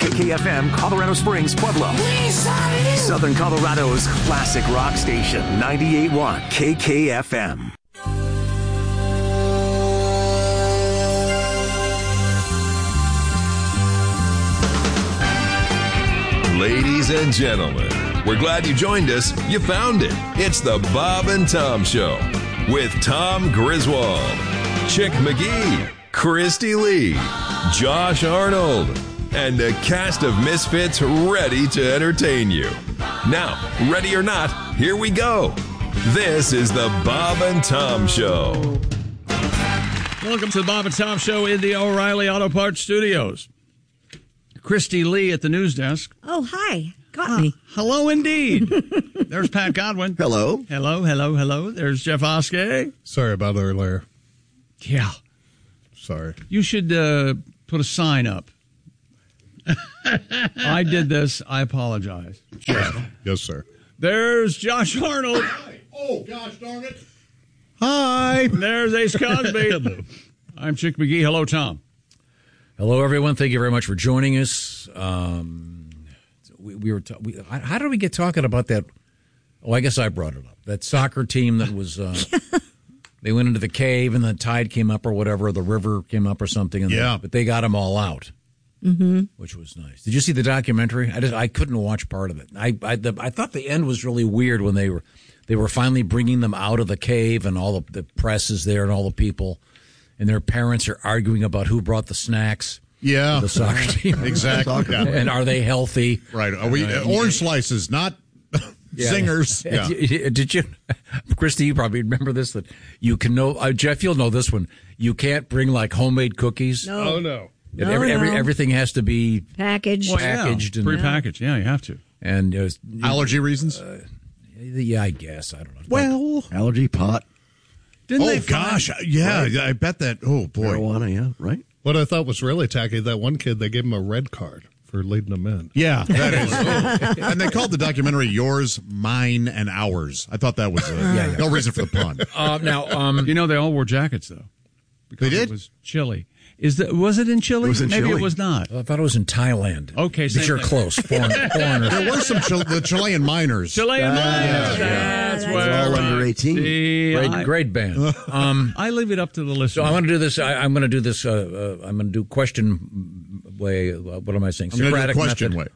KKFM, Colorado Springs, Pueblo. Southern Colorado's classic rock station, 98.1 KKFM. Ladies and gentlemen, we're glad you joined us. You found it. It's the Bob and Tom Show with Tom Griswold, Chick McGee, Christy Lee, Josh Arnold, and a cast of misfits ready to entertain you. Now, ready or not, here we go. This is the Bob and Tom Show. Welcome to the Bob and Tom Show in the O'Reilly Auto Parts Studios. Christy Lee at the news desk. Oh, hi. Got me. Hello, indeed. There's Pat Godwin. Hello. Hello. There's Jeff Oskey. Sorry about earlier. Yeah. Sorry. You should put a sign up. I did this. I apologize. Yes, sir. There's Josh Arnold. Oh, gosh darn it. Hi. There's Ace Cosby. Hello. I'm Chick McGee. Hello, Tom. Hello, everyone. Thank you very much for joining us. How did we get talking about that? Oh, I guess I brought it up. That soccer team that was, they went into the cave and the tide came up or whatever, or the river came up or something. And but they got them all out, which was nice. Did you see the documentary? I couldn't watch part of it. I thought the end was really weird when they were finally bringing them out of the cave and all the press is there and all the people. And their parents are arguing about who brought the snacks. Yeah. The soccer team. Exactly. Yeah. And are they healthy? Right. Are we orange slices, not zingers? Yeah. Did you, Christy, you probably remember this, that you can know, Jeff, you'll know this one. You can't bring like homemade cookies. No. Oh, no. Everything has to be packaged. Packaged. And prepackaged. Yeah, you have to. And allergy reasons? Yeah, I guess. I don't know. Well, allergy pot. I bet that. Oh boy, marijuana. Yeah, right. What I thought was really tacky, that one kid, they gave him a red card for leading them in. Yeah, that is. And they called the documentary "Yours, Mine, and Ours." I thought that was no reason for the pun. Now, you know, they all wore jackets though. They did. It was chilly. Was it in Chile? It was in Maybe Chile. it was not. I thought it was in Thailand. Okay, but you're close. Foreigners. There were some the Chilean miners. Chilean miners. That's where all under 18. See, Great band. I leave it up to the listener. So I want to do this. I'm going to do this. I'm going to do question way. What am I saying? I'm going to do question method.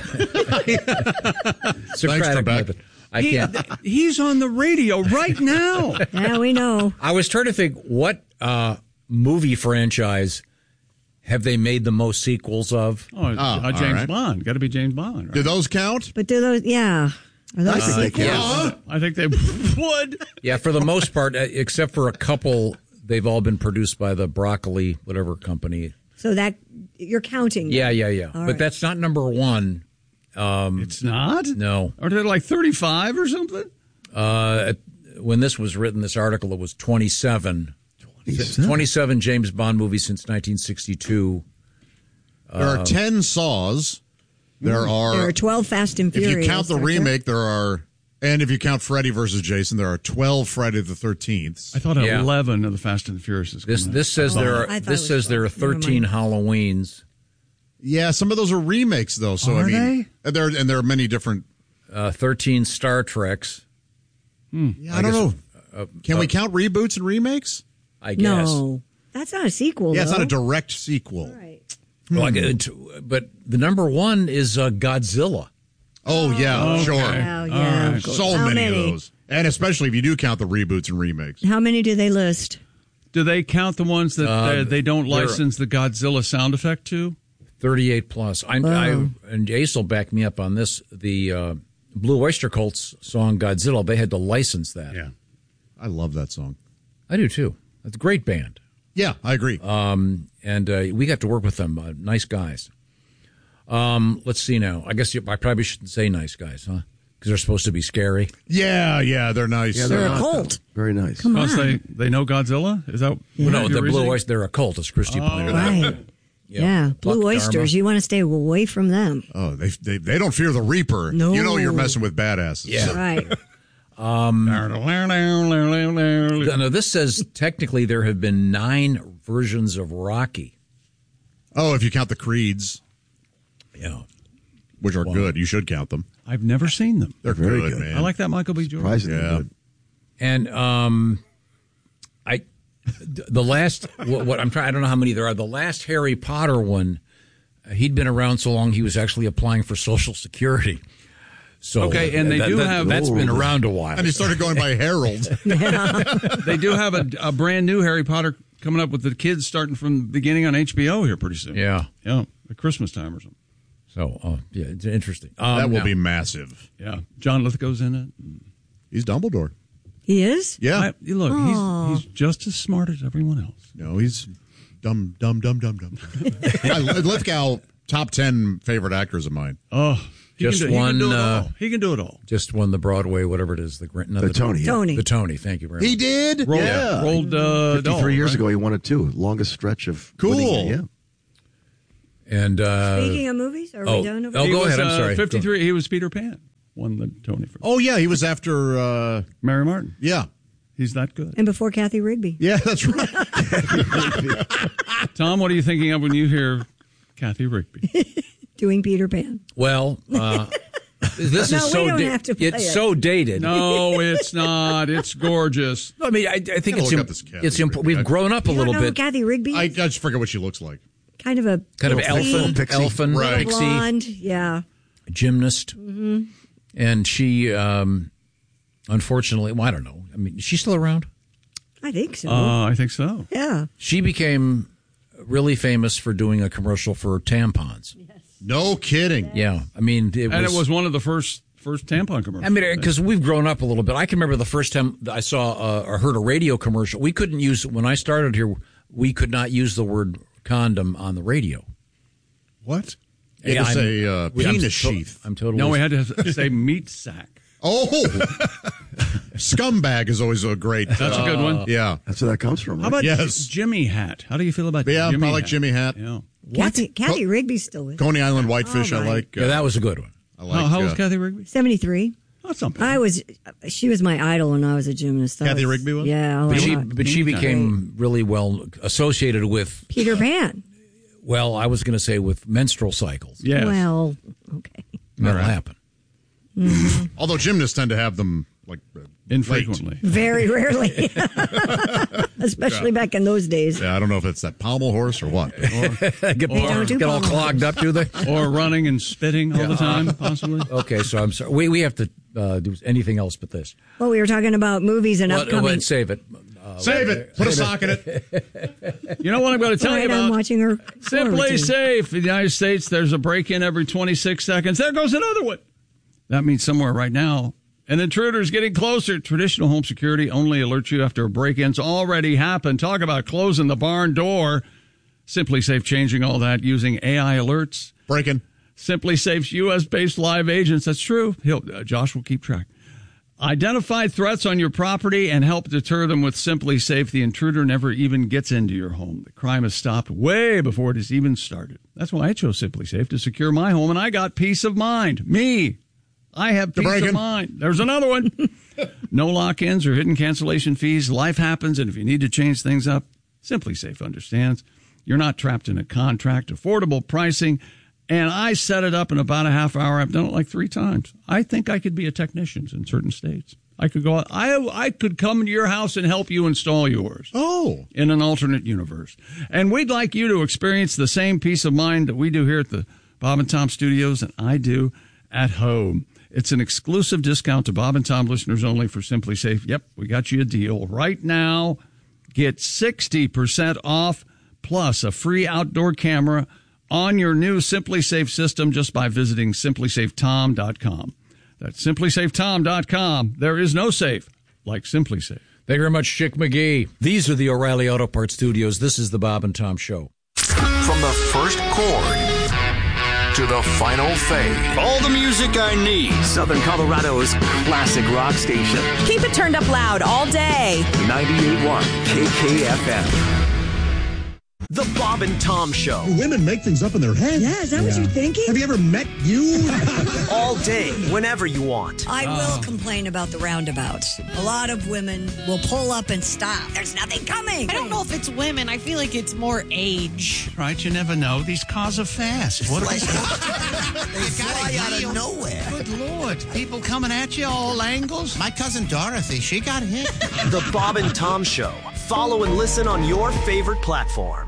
way. Socratic method. I can't. He's on the radio right now. Yeah, we know. I was trying to think what movie franchise have they made the most sequels of? James right. Bond. Got to be James Bond. Right? Do those count? But do those, Are those I think they can. I think they would. Yeah, for the most part, except for a couple, they've all been produced by the Broccoli, whatever company. So that, you're counting. Yeah. All But right. that's not number one. It's not? No. Are they like 35 or something? When this was written, this article, it was 27. 27 James Bond movies since 1962. There are 10 Saws. There are 12 Fast and Furious. If you count the remake, there are, and if you count Freddy versus Jason, there are 12 Friday the 13th. I thought 11 of the Fast and the Furious is This says there are 13 Halloweens. Yeah, some of those are remakes though. So Are I mean, there are many different 13 Star Treks. Yeah, I don't know. Can we count reboots and remakes? I guess. No, that's not a sequel. Yeah, it's though. not a direct sequel. All right. Well, but the number one is Godzilla. Oh yeah, sure. Wow, yeah. right. So How many of those, and especially if you do count the reboots and remakes. How many do they list? Do they count the ones that they don't license the Godzilla sound effect to? 38 plus. And Ace will back me up on this. The Blue Oyster Cult's song Godzilla, they had to license that. Yeah. I love that song. I do too. It's a great band. Yeah, I agree. And we got to work with them. Nice guys. Let's see now. I guess I probably shouldn't say nice guys, huh? Because they're supposed to be scary. Yeah, they're nice. Yeah, They're a not, cult. though. Very nice. Come on. They know Godzilla? Is that No, the your Blue reasoning? Oyster, they're a cult, as Christy pointed out. Right. Yeah. Blue Buck oysters. Dharma. You want to stay away from them. Oh, they don't fear the Reaper. No. You know you're messing with badasses. Yeah. Right. No, this says technically there have been 9 versions of Rocky. Oh, if you count the creeds. Yeah. Which are good. You should count them. I've never seen them. They're Very good, good. man. I like that Michael B. Jordan. Surprisingly Yeah. good. And the last what I'm trying, I don't know how many there are. The last Harry Potter one, he'd been around so long he was actually applying for Social Security. So Okay, and they do have- that's been around a while. And he started going by Harold. They do have a brand new Harry Potter coming up with the kids starting from the beginning on HBO here pretty soon. Yeah. Yeah, at Christmas time or something. So yeah, it's interesting. That will now- be massive. Yeah, John Lithgow's in it. He's Dumbledore. He is? Yeah. Look, he's just as smart as everyone else. No, he's dumb. Lithgow, top 10 favorite actors of mine. Oh, he Just can do, one, He can do it all. He can do it all. Just won the Broadway, whatever it is, the Tony. Yeah. Tony. The Tony. Thank you very much. He did? Rolled, Yeah. rolled 53 doll, years right? ago, he won it too. Longest stretch of Cool. winning it, yeah. And Speaking of movies, are we done? oh, He go was, ahead. I'm sorry. 53. He was Peter Pan. Won the Tony for Oh, yeah. He was after, Mary Martin. yeah. He's that good. And before Kathy Rigby. Yeah, that's right. Tom, what are you thinking of when you hear Kathy Rigby? Doing Peter Pan. Well, this No, is we so don't have to play it's it. so dated. No, it's not. It's gorgeous. I mean, I think look it's up this Kathy it's Rigby. we've grown up a You little don't know bit. Kathy Rigby? I just forget what she looks like. kind of a Kind of pixie, elfin, Right. pixie blonde. Yeah. gymnast, and she, unfortunately, well, I don't know. I mean, is she still around? I think so. I think so. Yeah. She became really famous for doing a commercial for tampons. No kidding. Yeah, I mean, it was one of the first tampon commercials. I mean, because we've grown up a little bit. I can remember the first time I saw or heard a radio commercial. We couldn't use, when I started here, we could not use the word condom on the radio. What? Yeah, It's I'm- a penis sheath. I'm totally. No, we had to say meat sack. Oh, scumbag is always a great. That's a good one. Yeah. That's where that comes from. How Right? about Yes. Jimmy Hat? How do you feel about Yeah, Jimmy I like Hat? Jimmy Hat. Yeah. Kathy Rigby's still with. Coney Island Whitefish, Oh, I my. like. Yeah, that was a good one. I like. How old is Kathy Rigby? 73. That's not bad. She was my idol when I was a gymnast. Kathy Rigby was? Yeah. But she became really well associated with, Peter Pan. well, I was going to say with menstrual cycles. Yes. Well, okay. That'll right. happen. Although gymnasts tend to have them like Infrequently. Very rarely. Especially back in those days. Yeah, I don't know if it's that pommel horse or what. Get don't do all pommel. clogged up, do they? Or running and spitting all the time, possibly. Okay, so I'm sorry. We have to do anything else but this. Well, we were talking about movies and upcoming. Save it. Save it. Put a sock in it. You know what I'm going to tell you Right, I'm about? watching her. Simply Safe. In the United States, there's a break-in every 26 seconds. There goes another one. That means somewhere right now, an intruder is getting closer. Traditional home security only alerts you after a break-in's already happened. Talk about closing the barn door. Simply Safe changing all that using AI alerts. Breaking. Simply Safe's U.S.-based live agents. That's true. Josh will keep track. Identify threats on your property and help deter them with Simply Safe. The intruder never even gets into your home. The crime is stopped way before it has even started. That's why I chose Simply Safe to secure my home, and I got peace of mind. Me. I have peace of mind. There's another one. No lock-ins or hidden cancellation fees. Life happens, and if you need to change things up, Simply Safe understands. You're not trapped in a contract. Affordable pricing. And I set it up in about a half hour. I've done it like 3 times. I think I could be a technician in certain states. I could go out. I could come to your house and help you install yours. Oh. In an alternate universe. And we'd like you to experience the same peace of mind that we do here at the Bob and Tom Studios and I do at home. It's an exclusive discount to Bob and Tom listeners only for Simply Safe. Yep, we got you a deal. Right now, get 60% off plus a free outdoor camera on your new Simply Safe system just by visiting simplysafetom.com. That's simplysafetom.com. There is no safe like Simply Safe. Thank you very much, Chick McGee. These are the O'Reilly Auto Parts Studios. This is the Bob and Tom Show. From the first chord to the final fade. All the music I need. Southern Colorado's classic rock station. Keep it turned up loud all day. 98.1 KKFM. The Bob and Tom Show. Women make things up in their head. Yeah, is that what you're thinking? Have you ever met you? All day, whenever you want. I will complain about the roundabouts. A lot of women will pull up and stop. There's nothing coming. I don't know if it's women. I feel like it's more age. Right, you never know. These cars are fast. What they fly out of nowhere. Good Lord. People coming at you all angles. My cousin Dorothy, she got hit. The Bob and Tom Show. Follow and listen on your favorite platform.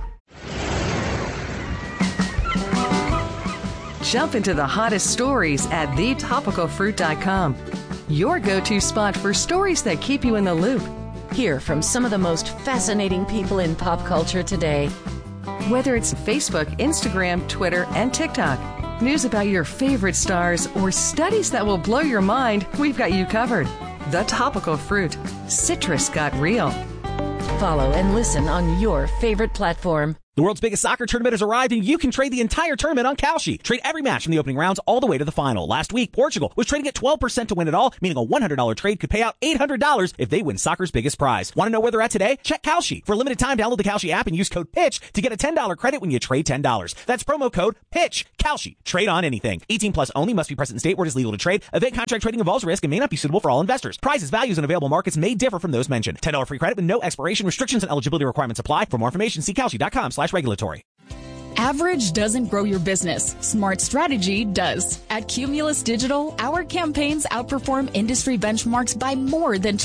Jump into the hottest stories at thetopicalfruit.com. Your go-to spot for stories that keep you in the loop. Hear from some of the most fascinating people in pop culture today. Whether it's Facebook, Instagram, Twitter, and TikTok, news about your favorite stars, or studies that will blow your mind, we've got you covered. The Topical Fruit. Citrus got real. Follow and listen on your favorite platform. The world's biggest soccer tournament has arrived, and you can trade the entire tournament on Kalshi. Trade every match from the opening rounds all the way to the final. Last week, Portugal was trading at 12% to win it all, meaning a $100 trade could pay out $800 if they win soccer's biggest prize. Want to know where they're at today? Check Kalshi. For a limited time, download the Kalshi app and use code PITCH to get a $10 credit when you trade $10. That's promo code PITCH. Kalshi. Trade on anything. 18 plus only. Must be present in state where it is legal to trade. Event contract trading involves risk and may not be suitable for all investors. Prizes, values, and available markets may differ from those mentioned. $10 free credit with no expiration. Restrictions and eligibility requirements apply. For more information, see Kalshi.com/regulatory. Average doesn't grow your business. Smart strategy does. At Cumulus Digital, our campaigns outperform industry benchmarks by more than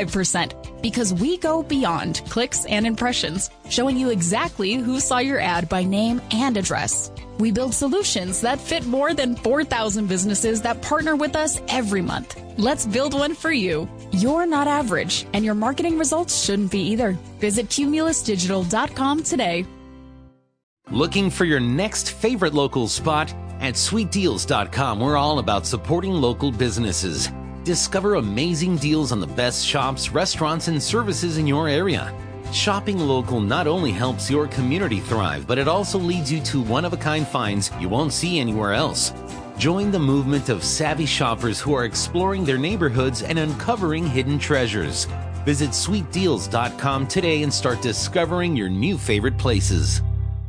25% because we go beyond clicks and impressions, showing you exactly who saw your ad by name and address. We build solutions that fit more than 4,000 businesses that partner with us every month. Let's build one for you. You're not average, and your marketing results shouldn't be either. Visit cumulusdigital.com today. Looking for your next favorite local spot? At sweetdeals.com, we're all about supporting local businesses. Discover amazing deals on the best shops, restaurants, and services in your area. Shopping local not only helps your community thrive, but it also leads you to one-of-a-kind finds you won't see anywhere else. Join the movement of savvy shoppers who are exploring their neighborhoods and uncovering hidden treasures. Visit sweetdeals.com today and start discovering your new favorite places.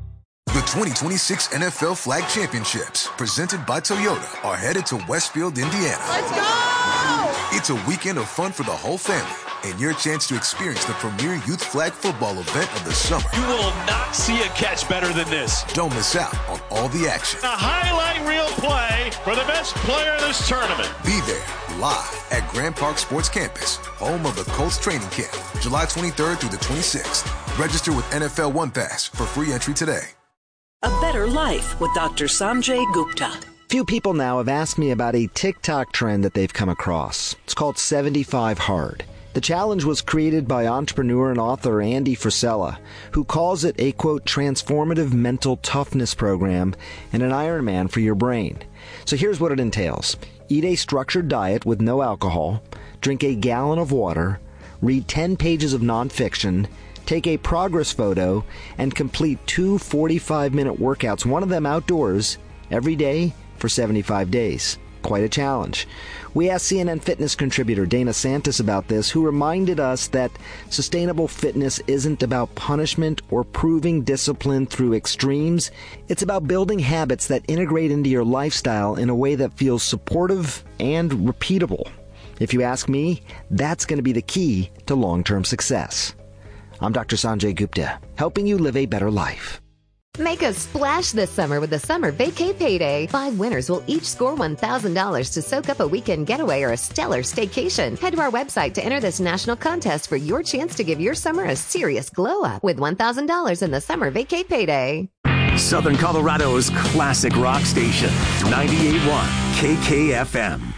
The 2026 NFL Flag Championships, presented by Toyota, are headed to Westfield, Indiana. Let's go! It's a weekend of fun for the whole family and your chance to experience the premier youth flag football event of the summer. You will not see a catch better than this. Don't miss out on all the action. A highlight reel play for the best player in this tournament. Be there live at Grand Park Sports Campus, home of the Colts training camp, July 23rd through the 26th. Register with NFL One Pass for free entry today. A Better Life with Dr. Sanjay Gupta. Few people now have asked me about a TikTok trend that they've come across. It's called 75 Hard. The challenge was created by entrepreneur and author Andy Frisella, who calls it a, quote, transformative mental toughness program and an Ironman for your brain. So here's what it entails. Eat a structured diet with no alcohol, drink a gallon of water, read 10 pages of nonfiction, take a progress photo, and complete 2 45-minute workouts, one of them outdoors, every day for 75 days. Quite a challenge. We asked CNN Fitness contributor Dana Santis about this, who reminded us that sustainable fitness isn't about punishment or proving discipline through extremes. It's about building habits that integrate into your lifestyle in a way that feels supportive and repeatable. If you ask me, that's going to be the key to long-term success. I'm Dr. Sanjay Gupta, helping you live a better life. Make a splash this summer with the Summer Vacay Payday. 5 winners will each score $1,000 to soak up a weekend getaway or a stellar staycation. Head to our website to enter this national contest for your chance to give your summer a serious glow up with $1,000 in the Summer Vacay Payday. Southern Colorado's classic rock station, 98.1 KKFM.